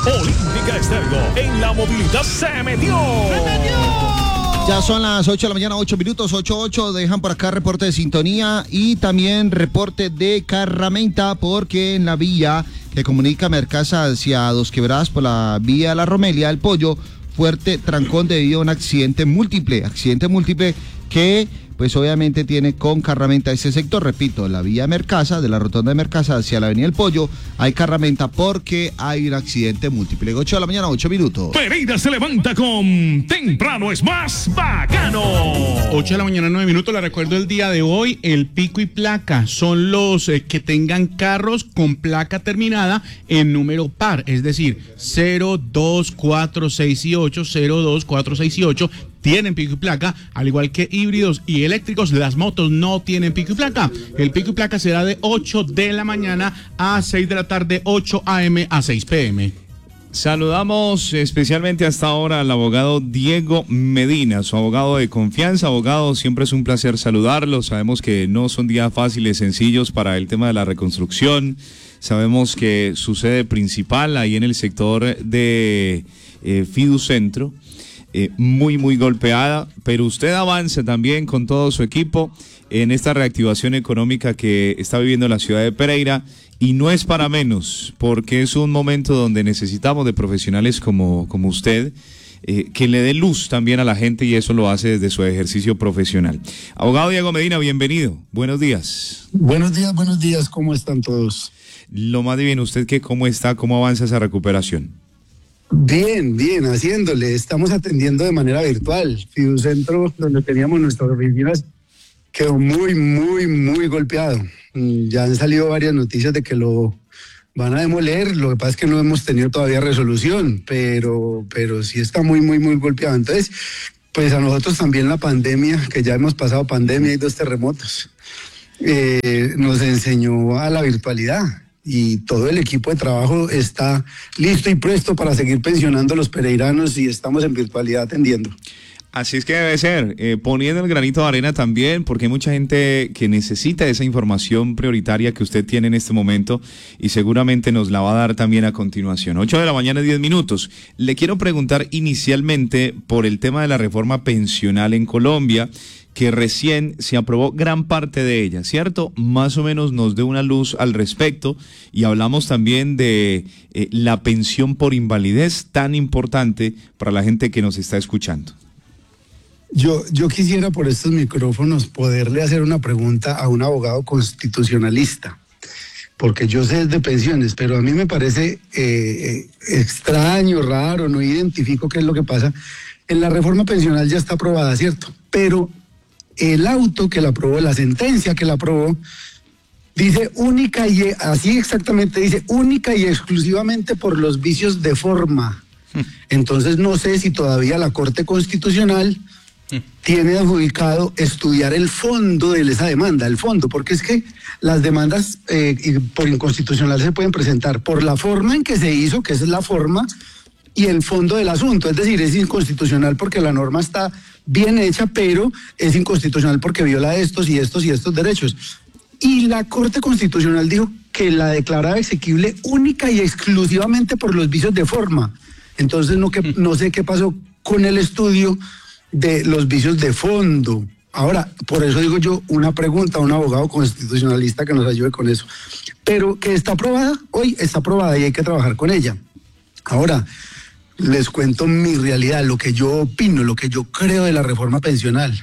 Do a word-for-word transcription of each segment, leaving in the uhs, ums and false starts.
Olímpica Estéreo en la movilidad se metió. ¡Se metió! Ya son las ocho de la mañana, ocho minutos, ocho ocho, dejan por acá reporte de sintonía y también reporte de Carramenta, porque en la vía que comunica Mercasa hacia Dos Quebradas por la vía La Romelia, El Pollo, fuerte trancón debido a un accidente múltiple, accidente múltiple que pues obviamente tiene con Carramenta ese sector, repito, la vía Mercasa, de la rotonda de Mercasa hacia la avenida El Pollo, hay Carramenta porque hay un accidente múltiple. ocho de la mañana, ocho minutos. Pereira se levanta con temprano es más bacano. ocho de la mañana, nueve minutos, le recuerdo el día de hoy, el pico y placa son los eh, que tengan carros con placa terminada en número par, es decir, cero, dos, cuatro, seis y ocho, cero, dos, cuatro, seis y ocho, tienen pico y placa, al igual que híbridos y eléctricos. Las motos no tienen pico y placa. El pico y placa será de ocho de la mañana a seis de la tarde, ocho a eme a seis pe eme. Saludamos especialmente hasta ahora al abogado Diego Medina, su abogado de confianza. Abogado, siempre es un placer saludarlo. Sabemos que no son días fáciles, sencillos para el tema de la reconstrucción. Sabemos que su sede principal ahí en el sector de eh, Fiducentro, Eh, muy muy golpeada, pero usted avanza también con todo su equipo en esta reactivación económica que está viviendo la ciudad de Pereira, y no es para menos, porque es un momento donde necesitamos de profesionales como, como usted, eh, que le dé luz también a la gente, y eso lo hace desde su ejercicio profesional. Abogado Diego Medina, bienvenido, buenos días. Buenos días, buenos días, ¿cómo están todos? Lo más divino, ¿usted qué, cómo está, cómo avanza esa recuperación? Bien, bien, haciéndole. Estamos atendiendo de manera virtual. Fiducentro, donde teníamos nuestras oficinas, quedó muy, muy, muy golpeado. Ya han salido varias noticias de que lo van a demoler. Lo que pasa es que no hemos tenido todavía resolución, pero, pero sí está muy, muy, muy golpeado. Entonces, pues a nosotros también la pandemia, que ya hemos pasado pandemia y dos terremotos, eh, nos enseñó a la virtualidad. Y todo el equipo de trabajo está listo y presto para seguir pensionando a los pereiranos, y estamos en virtualidad atendiendo. Así es que debe ser, eh, poniendo el granito de arena también, porque hay mucha gente que necesita esa información prioritaria que usted tiene en este momento, y seguramente nos la va a dar también a continuación. ocho de la mañana, diez minutos. Le quiero preguntar inicialmente por el tema de la reforma pensional en Colombia, que recién se aprobó gran parte de ella, ¿cierto? Más o menos nos dé una luz al respecto, y hablamos también de eh, la pensión por invalidez, tan importante para la gente que nos está escuchando. Yo, yo quisiera por estos micrófonos poderle hacer una pregunta a un abogado constitucionalista, porque yo sé de pensiones, pero a mí me parece eh, extraño, raro, no identifico qué es lo que pasa. En la reforma pensional ya está aprobada, ¿cierto? Pero el auto que la aprobó, la sentencia que la aprobó, dice única y, así exactamente dice, única y exclusivamente por los vicios de forma. Entonces no sé si todavía la Corte Constitucional tiene adjudicado estudiar el fondo de esa demanda, el fondo, porque es que las demandas eh, por inconstitucional se pueden presentar por la forma en que se hizo, que esa es la forma, y el fondo del asunto, es decir, es inconstitucional porque la norma está bien hecha, pero es inconstitucional porque viola estos y estos y estos derechos. Y la Corte Constitucional dijo que la declaraba exequible única y exclusivamente por los vicios de forma. Entonces no, que, no sé qué pasó con el estudio de los vicios de fondo. Ahora, por eso digo yo, una pregunta a un abogado constitucionalista que nos ayude con eso. Pero que está aprobada, hoy está aprobada y hay que trabajar con ella. Ahora, les cuento mi realidad, lo que yo opino, lo que yo creo de la reforma pensional.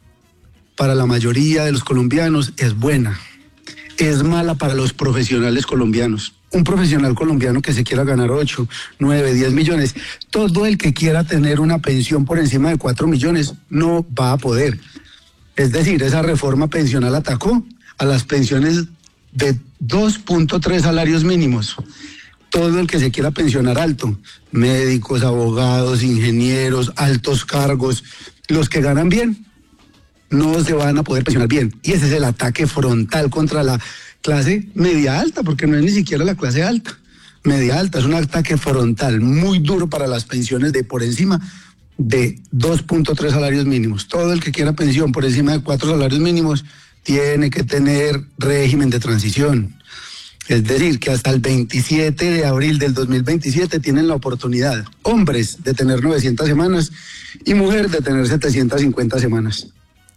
Para la mayoría de los colombianos es buena, es mala para los profesionales colombianos. Un profesional colombiano que se quiera ganar ocho, nueve, diez millones, todo el que quiera tener una pensión por encima de cuatro millones no va a poder. Es decir, esa reforma pensional atacó a las pensiones de dos punto tres salarios mínimos. Todo el que se quiera pensionar alto, médicos, abogados, ingenieros, altos cargos, los que ganan bien, no se van a poder pensionar bien. Y ese es el ataque frontal contra la clase media alta, porque no es ni siquiera la clase alta. Media alta, es un ataque frontal muy duro para las pensiones de por encima de dos punto tres salarios mínimos. Todo el que quiera pensión por encima de cuatro salarios mínimos tiene que tener régimen de transición. Es decir, que hasta el veintisiete de abril del dos mil veintisiete tienen la oportunidad, hombres, de tener novecientas semanas y mujeres de tener setecientas cincuenta semanas.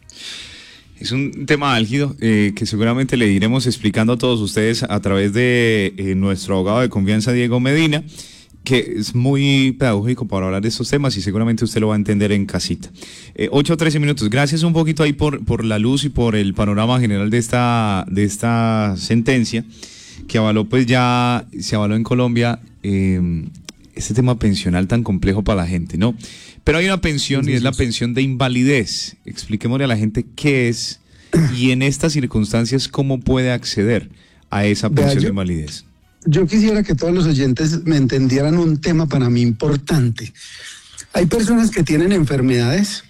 Es un tema álgido eh, que seguramente le iremos explicando a todos ustedes a través de eh, nuestro abogado de confianza, Diego Medina, que es muy pedagógico para hablar de estos temas y seguramente usted lo va a entender en casita. Eh, ocho trece minutos. Gracias un poquito ahí por, por la luz y por el panorama general de esta, de esta sentencia que avaló, pues ya se avaló en Colombia eh, este tema pensional tan complejo para la gente, ¿no? Pero hay una pensión y es la pensión de invalidez. Expliquémosle a la gente qué es y en estas circunstancias cómo puede acceder a esa pensión Vea, yo, de invalidez. Yo quisiera que todos los oyentes me entendieran un tema para mí importante. Hay personas que tienen enfermedades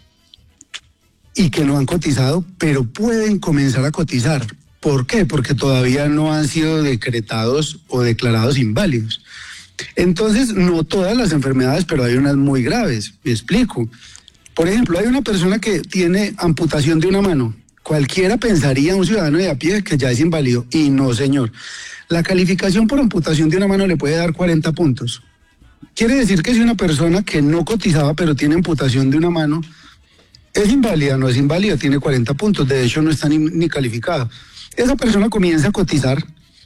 y que no han cotizado, pero pueden comenzar a cotizar. ¿Por qué? Porque todavía no han sido decretados o declarados inválidos. Entonces, no todas las enfermedades, pero hay unas muy graves. Me explico. Por ejemplo, hay una persona que tiene amputación de una mano. Cualquiera pensaría, un ciudadano de a pie, que ya es inválido. Y no, señor. La calificación por amputación de una mano le puede dar cuarenta puntos. Quiere decir que si una persona que no cotizaba, pero tiene amputación de una mano, es inválida, no es inválida, tiene cuarenta puntos. De hecho, no está ni, ni calificado. Esa persona comienza a cotizar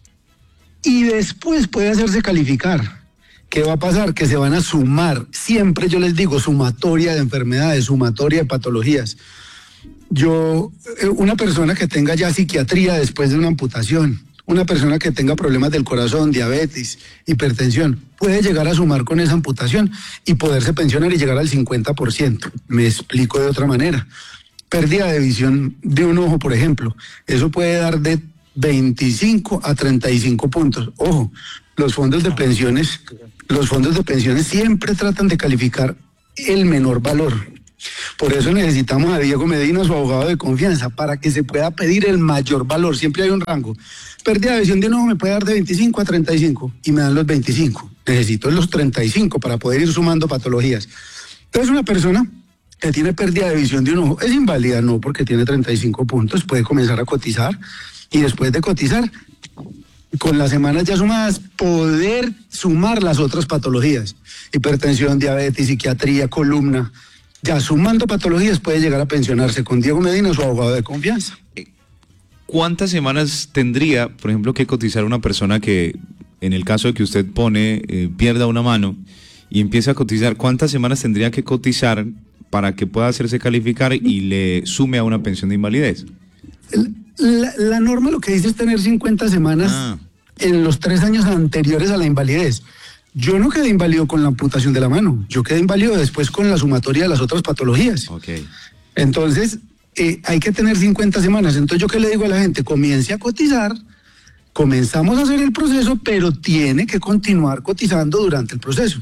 y después puede hacerse calificar. ¿Qué va a pasar? Que se van a sumar, siempre yo les digo, sumatoria de enfermedades, sumatoria de patologías. Yo, una persona que tenga ya psiquiatría después de una amputación, una persona que tenga problemas del corazón, diabetes, hipertensión, puede llegar a sumar con esa amputación y poderse pensionar y llegar al cincuenta por ciento. Me explico de otra manera. Pérdida de visión de un ojo, por ejemplo, eso puede dar de veinticinco a treinta y cinco puntos. Ojo, los fondos de pensiones, los fondos de pensiones siempre tratan de calificar el menor valor. Por eso necesitamos a Diego Medina, su abogado de confianza, para que se pueda pedir el mayor valor. Siempre hay un rango. Pérdida de visión de un ojo me puede dar de veinticinco a treinta y cinco y me dan los veinticinco. Necesito los treinta y cinco para poder ir sumando patologías. Entonces, una persona que tiene pérdida de visión de un ojo es inválida, no porque tiene treinta y cinco puntos, puede comenzar a cotizar y después de cotizar, con las semanas ya sumadas, poder sumar las otras patologías, hipertensión, diabetes, psiquiatría, columna. Ya sumando patologías puede llegar a pensionarse con Diego Medina, su abogado de confianza. ¿Cuántas semanas tendría, por ejemplo, que cotizar una persona que, en el caso de que usted pone, eh, pierda una mano y empieza a cotizar, cuántas semanas tendría que cotizar para que pueda hacerse calificar y le sume a una pensión de invalidez? La, la norma lo que dice es tener cincuenta semanas ah. en los tres años anteriores a la invalidez. Yo no quedé inválido con la amputación de la mano, yo quedé inválido después con la sumatoria de las otras patologías. Okay. Entonces, eh, hay que tener cincuenta semanas. Entonces, ¿yo qué le digo a la gente? Comience a cotizar, comenzamos a hacer el proceso, pero tiene que continuar cotizando durante el proceso.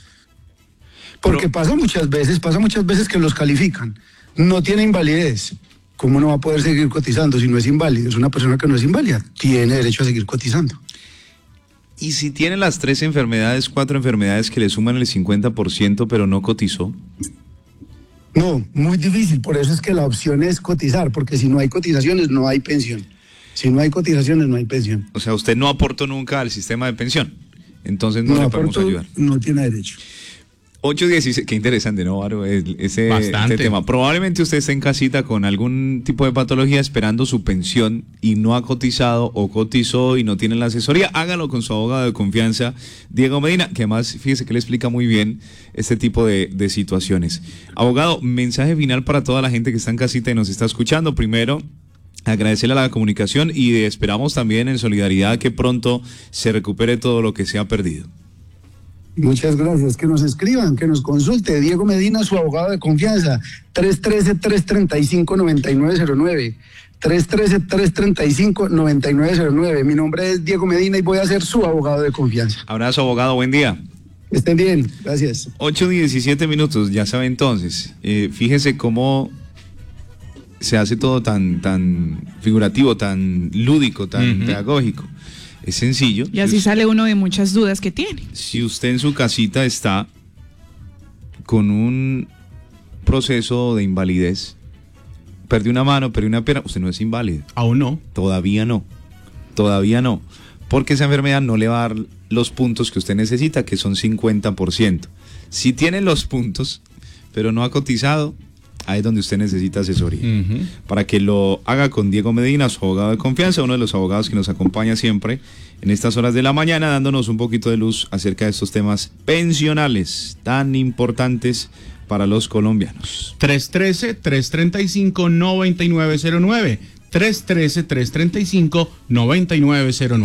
Porque pero, pasa muchas veces, pasa muchas veces que los califican, no tiene invalidez. ¿Cómo no va a poder seguir cotizando si no es inválido? Es una persona que no es inválida, tiene derecho a seguir cotizando. ¿Y si tiene las tres enfermedades, cuatro enfermedades que le suman el cincuenta por ciento, pero no cotizó? No, muy difícil. Por eso es que la opción es cotizar, porque si no hay cotizaciones, no hay pensión. Si no hay cotizaciones, no hay pensión. O sea, usted no aportó nunca al sistema de pensión, entonces no, no le podemos aporto, ayudar. No tiene derecho. ocho dieciséis, qué interesante, ¿no, Varo? Ese, ese tema. Probablemente usted esté en casita con algún tipo de patología esperando su pensión y no ha cotizado o cotizó y no tiene la asesoría. Hágalo con su abogado de confianza, Diego Medina, que además, fíjese que le explica muy bien este tipo de, de situaciones. Abogado, mensaje final para toda la gente que está en casita y nos está escuchando. Primero, agradecerle a la comunicación y esperamos también en solidaridad que pronto se recupere todo lo que se ha perdido. Muchas gracias. Que nos escriban, que nos consulte. Diego Medina, su abogado de confianza. tres uno tres, tres tres cinco, nueve nueve cero nueve. tres uno tres, tres tres cinco, nueve nueve cero nueve. Mi nombre es Diego Medina y voy a ser su abogado de confianza. Abrazo, abogado. Buen día. Estén bien. Gracias. ocho diecisiete minutos. Ya sabe entonces. Eh, fíjese cómo se hace todo tan, tan figurativo, tan lúdico, tan uh-huh. pedagógico. Es sencillo. Y así si sale uno de muchas dudas que tiene. Si usted en su casita está con un proceso de invalidez, perdió una mano, perdió una pierna, usted no es inválido. Aún no. Todavía no. Todavía no. porque esa enfermedad no le va a dar los puntos que usted necesita, que son cincuenta por ciento. Si tiene los puntos, pero no ha cotizado, ahí es donde usted necesita asesoría. Uh-huh. Para que lo haga con Diego Medina, su abogado de confianza, uno de los abogados que nos acompaña siempre en estas horas de la mañana, dándonos un poquito de luz acerca de estos temas pensionales tan importantes para los colombianos. tres uno tres, tres tres cinco, nueve nueve cero nueve. tres uno tres, tres tres cinco, nueve nueve cero nueve.